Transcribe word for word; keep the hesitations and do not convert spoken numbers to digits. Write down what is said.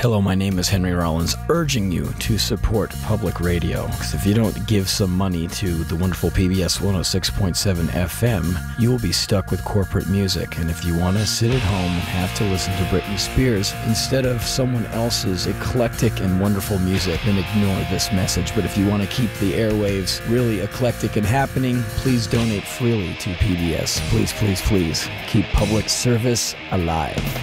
Hello, my name is Henry Rollins, urging you to support public radio. Because if you don't give some money to the wonderful P B S one oh six point seven F M, you will be stuck with corporate music. And if you want to sit at home and have to listen to Britney Spears instead of someone else's eclectic and wonderful music, then ignore this message. But if you want to keep the airwaves really eclectic and happening, please donate freely to P B S. Please, please, please keep public service alive.